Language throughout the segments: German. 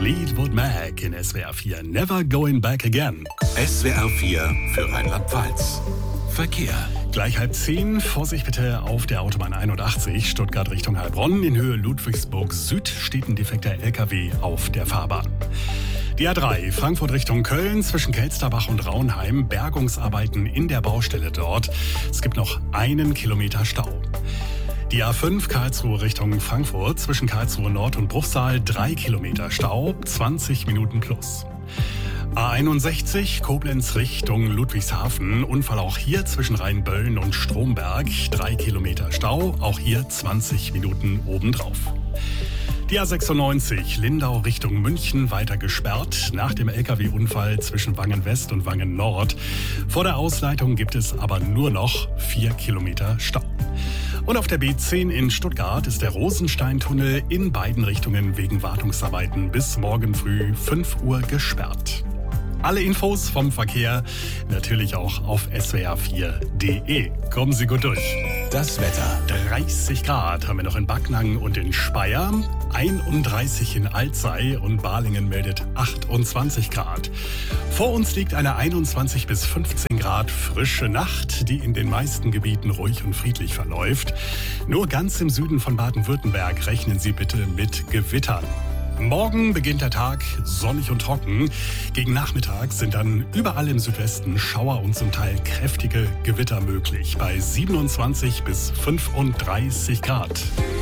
Fleetwood Mac in SWR 4. Never Going Back Again. SWR 4 für Rheinland-Pfalz. Verkehr. Gleich 9:30. Vorsicht bitte auf der Autobahn 81, Stuttgart Richtung Heilbronn. In Höhe Ludwigsburg Süd steht ein defekter LKW auf der Fahrbahn. Die A3 Frankfurt Richtung Köln zwischen Kelsterbach und Raunheim. Bergungsarbeiten in der Baustelle dort. Es gibt noch 1 Kilometer Stau. Die A5 Karlsruhe Richtung Frankfurt zwischen Karlsruhe Nord und Bruchsal 3 Kilometer Stau, 20 Minuten plus. A61 Koblenz Richtung Ludwigshafen. Unfall auch hier zwischen Rheinböllen und Stromberg. 3 Kilometer Stau, auch hier 20 Minuten obendrauf. Die A96 Lindau Richtung München weiter gesperrt. Nach dem LKW-Unfall zwischen Wangen West und Wangen Nord. Vor der Ausleitung gibt es aber nur noch 4 Kilometer Stau. Und auf der B10 in Stuttgart ist der Rosensteintunnel in beiden Richtungen wegen Wartungsarbeiten bis morgen früh 5 Uhr gesperrt. Alle Infos vom Verkehr natürlich auch auf swr4.de. Kommen Sie gut durch. Das Wetter. 30 Grad haben wir noch in Backnang und in Speyer, 31 in Alzey und Balingen meldet 28 Grad. Vor uns liegt eine 21 bis 15 Grad frische Nacht, die in den meisten Gebieten ruhig und friedlich verläuft. Nur ganz im Süden von Baden-Württemberg rechnen Sie bitte mit Gewittern. Morgen beginnt der Tag sonnig und trocken. Gegen Nachmittag sind dann überall im Südwesten Schauer und zum Teil kräftige Gewitter möglich. Bei 27 bis 35 Grad.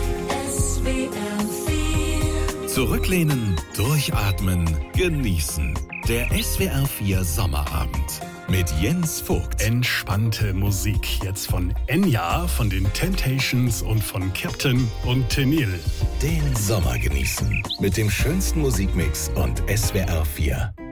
Zurücklehnen, durchatmen, genießen. Der SWR 4 Sommerabend mit Jens Vogt. Entspannte Musik jetzt von Enya, von den Temptations und von Captain und Tenil. Den Sommer genießen mit dem schönsten Musikmix und SWR 4.